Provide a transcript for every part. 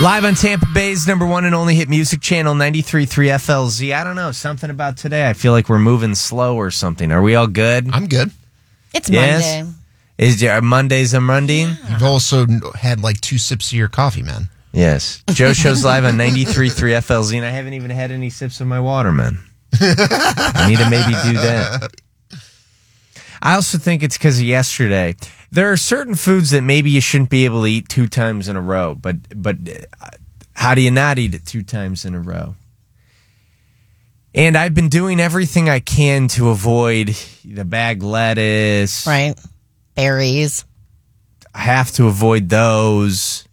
Live on Tampa Bay's number one and only hit music channel, 93.3 FLZ. I don't know, something about today. I feel like we're moving slow or something. Are we all good? I'm good. It's Monday. Is there Monday's a Monday? Yeah. You've also had like 2 sips of your coffee, man. Yes. Joe Show's live on 93.3 FLZ, and I haven't even had any sips of my water, man. I need to maybe do that. I also think it's because of yesterday. There are certain foods that maybe you shouldn't be able to eat 2 times in a row, but how do you not eat it 2 times in a row? And I've been doing everything I can to avoid the bag lettuce. Right. Berries. I have to avoid those.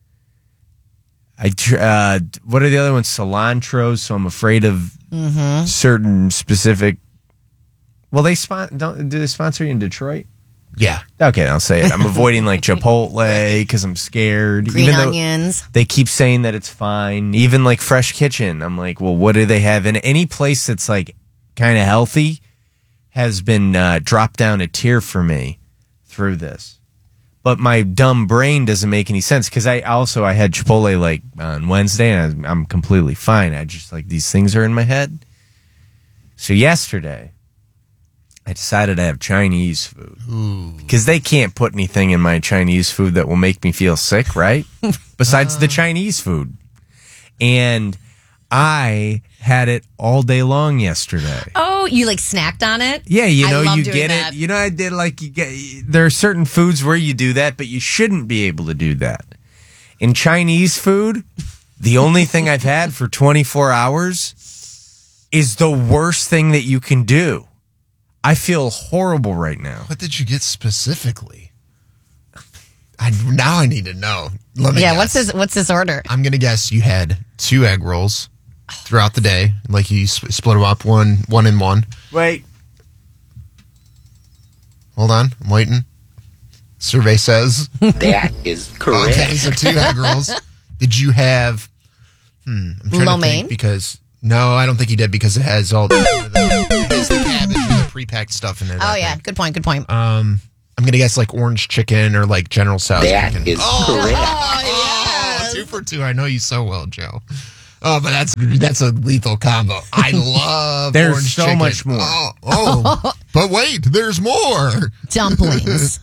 What are the other ones? Cilantro. So I'm afraid of certain specific. Well, do they sponsor you in Detroit? Yeah. Okay, I'll say it. I'm avoiding like Chipotle because I'm scared. Green onions. They keep saying that it's fine. Even like Fresh Kitchen. I'm like, well, what do they have? And any place that's like kind of healthy has been dropped down a tier for me through this. But my dumb brain doesn't make any sense because I had Chipotle like on Wednesday and I'm completely fine. I just like these things are in my head. So yesterday, I decided to have Chinese food. Ooh. Because they can't put anything in my Chinese food that will make me feel sick, right? Besides the Chinese food. And I had it all day long yesterday. Oh, you like snacked on it? Yeah, I love you doing get that. it. You know, I did there are certain foods where you do that, but you shouldn't be able to do that. In Chinese food, the only thing I've had for 24 hours is the worst thing that you can do. I feel horrible right now. What did you get specifically? Now I need to know. Let me guess. What's this order? I'm going to guess you had 2 egg rolls throughout the day. Like you split them up one and one. Wait. Hold on. I'm waiting. Survey says. That is correct. Okay, so 2 egg rolls. Did you have... I'm trying Lo to think mein? because... No, I don't think he did because it has all the cabbage and the pre-packed stuff in it. Oh, yeah. Good point. I'm going to guess like orange chicken or like General Tso's That chicken. is correct. Oh, 2 for 2. I know you so well, Joe. Oh, but that's a lethal combo. I love There's orange so chicken. much more. Oh, but wait, there's more. Dumplings.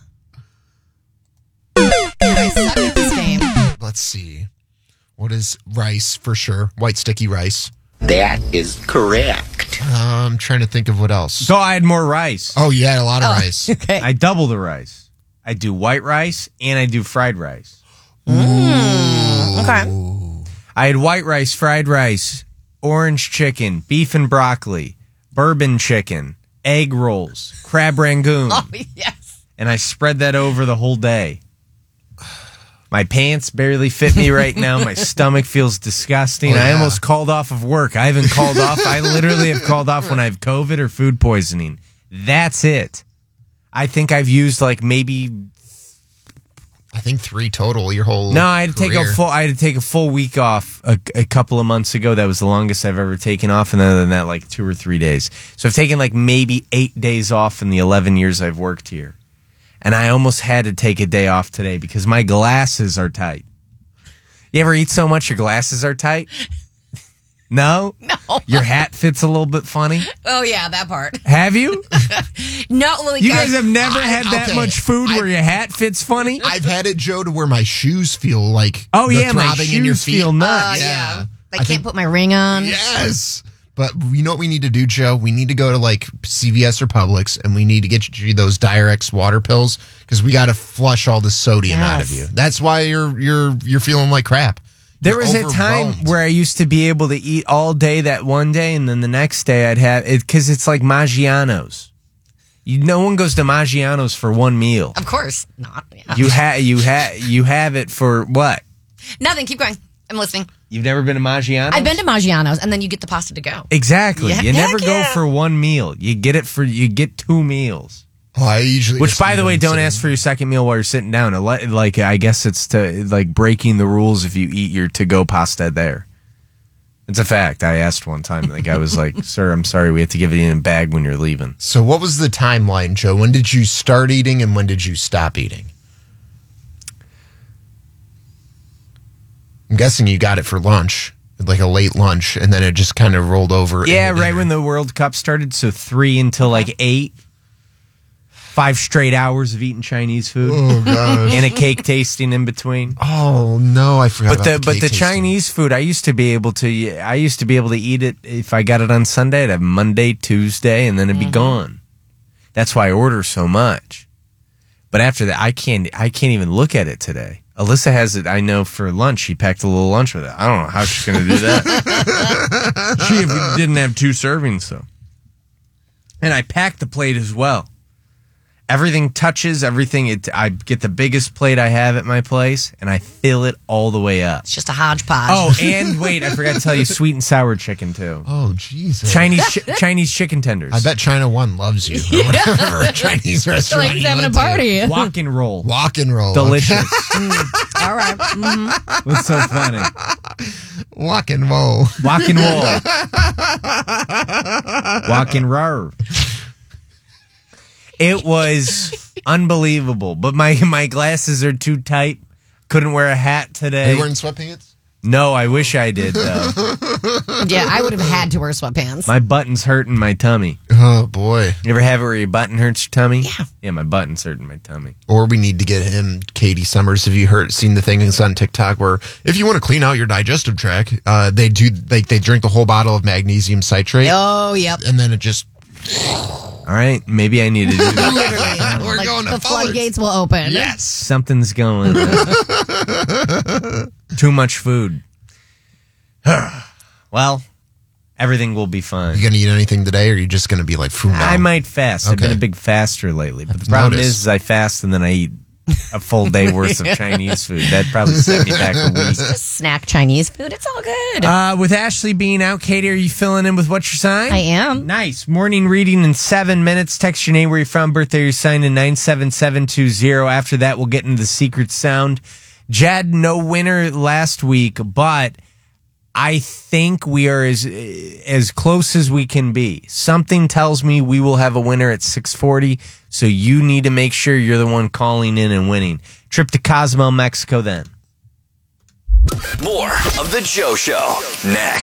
I suck at this game. Let's see. What is rice for sure? White sticky rice. That is correct. I'm trying to think of what else. So I had more rice. Oh, you had a lot of rice. Okay. I double the rice. I do white rice and I do fried rice. Okay. I had white rice, fried rice, orange chicken, beef and broccoli, bourbon chicken, egg rolls, crab rangoon. Oh, yes. And I spread that over the whole day. My pants barely fit me right now. My stomach feels disgusting. Oh, yeah. I almost called off of work. I haven't called off. I literally have called off when I have COVID or food poisoning. That's it. I think I've used like maybe... I think 3 total your whole No, I had to career. take a full week off a couple of months ago. That was the longest I've ever taken off. And other than that, like 2 or 3 days. So I've taken like maybe 8 days off in the 11 years I've worked here. And I almost had to take a day off today because my glasses are tight. You ever eat so much your glasses are tight? No? No. Your hat fits a little bit funny? Oh, yeah, that part. Have you? No, like, You guys have never had that okay. much food where your hat fits funny? I've had it, Joe, to where my shoes feel like Oh, the yeah, my throbbing in your shoes feet. feel nuts. yeah. I I can't think- put my ring on. Yes. But you know what we need to do, Joe? We need to go to like CVS or Publix and we need to get you those Diurex water pills because we got to flush all the sodium out of Yes. you. That's why you're feeling like crap. There You're was a time overwhelmed. where I used to be able to eat all day that one day, and then the next day I'd have it because it's like Maggiano's. No one goes to Maggiano's for one meal. Of course not. Yeah. You have it for what? Nothing. Keep going. I'm listening. You've never been to Maggiano's? I've been to Maggiano's, and then you get the pasta to go. Exactly. Yeah, You never heck go yeah. for one meal. You get 2 meals. Oh, I usually Which, just by eat the way, them don't sitting. ask for your second meal while you're sitting down. Like, I guess it's to like breaking the rules if you eat your to-go pasta there. It's a fact. I asked one time. The guy was like, "Sir, I'm sorry, we have to give it in a bag when you're leaving." So what was the timeline, Joe? When did you start eating and when did you stop eating? I'm guessing you got it for lunch, like a late lunch, and then it just kind of rolled over. Yeah, right when the World Cup started. So 3 until like 8. 5 straight hours of eating Chinese food. Oh gosh. And a cake tasting in between. Oh no, I forgot. But the Chinese food, I used to be able to eat it if I got it on Sunday. I'd have Monday, Tuesday, and then it'd be gone. That's why I order so much. But after that, I can't even look at it today. Alyssa has it, I know, for lunch. She packed a little lunch with it. I don't know how she's going to do that. She didn't have 2 servings, so. And I packed the plate as well. Everything touches, everything. I get the biggest plate I have at my place, and I fill it all the way up. It's just a hodgepodge. Oh, and wait, I forgot to tell you, sweet and sour chicken, too. Oh, Jesus. Chinese chicken tenders. I bet China One loves you. Or whatever. Chinese restaurant. Like he's having a party. Walk and roll. Walk and roll. Delicious. All right. Mm-hmm. What's so funny? Walk and roll. Walk and roll. Walk and roll. It was unbelievable, but my glasses are too tight. Couldn't wear a hat today. Are you wearing sweatpants? No, I wish I did, though. Yeah, I would have had to wear sweatpants. My button's hurting my tummy. Oh, boy. You ever have it where your button hurts your tummy? Yeah. Yeah, my button's hurting my tummy. Or we need to get him, Katie Summers. Have you seen the thing on TikTok where if you want to clean out your digestive tract, they drink the whole bottle of magnesium citrate. Oh, yep. And then it just... All right, maybe I need to do that. Literally. We're going to the Fuller's. floodgates will open. Yes. Something's going on. Too much food. Well, everything will be fine. You going to eat anything today, or are you just going to be like, food now? I might fast. I've been Okay. a big faster lately. But the problem is I fast and then I eat a full day worth of Chinese food. That probably set me back a week. Just snack Chinese food. It's all good. With Ashley being out, Katie, are you filling in with what's your sign? I am. Nice. Morning reading in 7 minutes. Text your name, where you're from, birthday, your sign in 97720. After that, we'll get into the secret sound. Jed, no winner last week, but I think we are as close as we can be. Something tells me we will have a winner at 6:40, so you need to make sure you're the one calling in and winning. Trip to Cozumel, Mexico then. More of The Joe Show next.